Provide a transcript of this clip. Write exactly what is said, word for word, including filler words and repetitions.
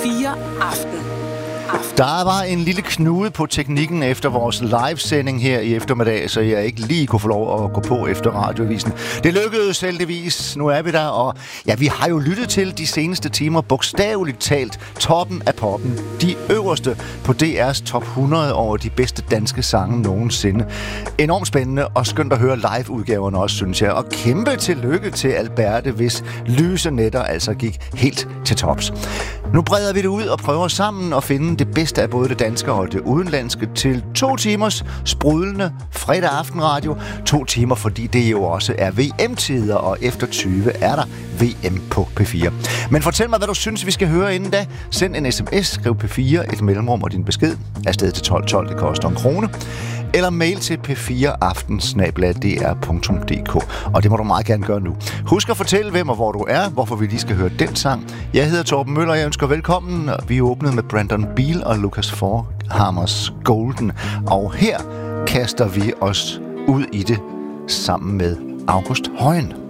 fire Aften. Der var en lille knude på teknikken efter vores livesending her i eftermiddag, så jeg ikke lige kunne få lov at gå på efter radioavisen. Det lykkedes heldigvis. Nu er vi der, og ja, vi har jo lyttet til de seneste timer bogstaveligt talt toppen af poppen. De øverste på D R's top hundrede over de bedste danske sange nogensinde. Enormt spændende og skønt at høre live-udgaverne også, synes jeg. Og kæmpe tillykke til Alberte, hvis lyse nætter altså gik helt til tops. Nu breder vi det ud og prøver sammen at finde det bedste af både det danske og det udenlandske til to timers sprudlende fredag aftenradio. To timer, fordi det jo også er V M-tider, og efter tyve er der V M på P fire. Men fortæl mig, hvad du synes, vi skal høre inden da. Send en sms, skriv P fire, et mellemrum og din besked. Afsted til tolv tolv, det koster en krone. Eller mail til p fire aften snabel-a d r punktum d k. Og det må du meget gerne gøre nu. Husk at fortælle, hvem og hvor du er, hvorfor vi lige skal høre den sang. Jeg hedder Torben Møller, og jeg ønsker velkommen. Vi er åbnet med Brandon Beal og Lucas Forhammers Golden. Og her kaster vi os ud i det sammen med August Højen.